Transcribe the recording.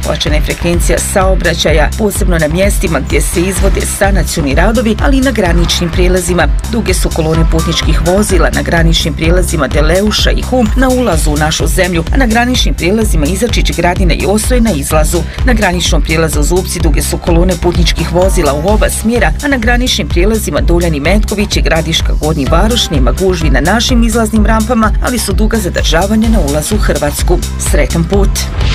zahvaćena je frekvencija saobraćaja, posebno na mjestima gdje se izvode sanacioni radovi, ali i na graničnim prijelazima. Duge su kolone putničkih vozila na graničnim prijelazima Deleuša i Hum na ulazu u našu zemlju, a na graničnim prijelazima Izačić, Gradina i Osoj na izlazu. Na graničnom prijelazu Zubci duge su kolone putničkih vozila u oba smjera, a na graničnim prijelazima Duljan i Metković i Gradiška, Gornji Varoš nema gužvi na našim izlaznim rampama, ali su duga zadržavanja na ulazu u Hrvatsku. Sretan put!